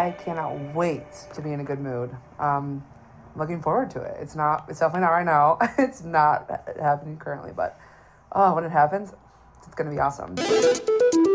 I cannot wait to be in a good mood. Looking forward to it. It's definitely not right now. It's not happening currently, but when it happens, it's going to be awesome.